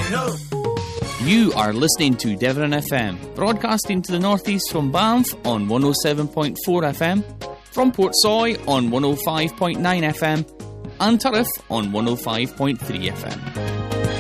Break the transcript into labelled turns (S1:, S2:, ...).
S1: No.
S2: You are listening to Devon FM, broadcasting to the northeast from Banff on 107.4 FM, from Portsoy on 105.9 FM, and Turriff on 105.3 FM.